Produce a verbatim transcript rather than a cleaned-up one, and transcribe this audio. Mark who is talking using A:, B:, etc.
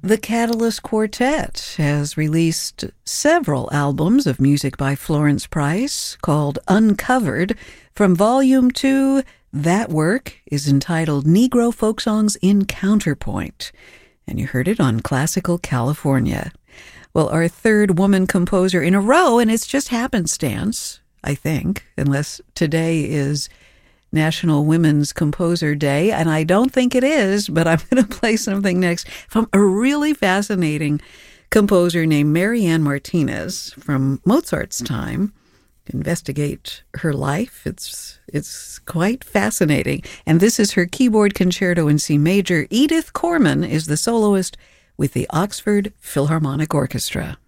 A: The Catalyst Quartet has released several albums of music by Florence Price called Uncovered. From Volume two, that work is entitled Negro Folk Songs in Counterpoint, and you heard it on Classical California. Well, our third woman composer in a row, and it's just happenstance, I think, unless today is National Women's Composer Day, and I don't think it is, but I'm going to play something next from a really fascinating composer named Marianne Martinez from Mozart's time. Investigate her life. It's it's quite fascinating. And this is her keyboard concerto in C major. Edith Corman is the soloist with the Oxford Philharmonic Orchestra.